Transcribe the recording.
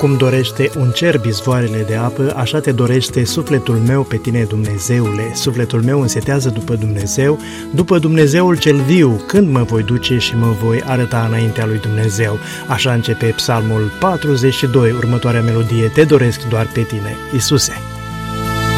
cum dorește un cerb izvoarele de apă, așa te dorește sufletul meu pe tine, Dumnezeule. Sufletul meu însetează după Dumnezeul cel viu, când mă voi duce și mă voi arăta înaintea lui Dumnezeu. Așa începe Psalmul 42, următoarea melodie, te doresc doar pe tine, Iisuse.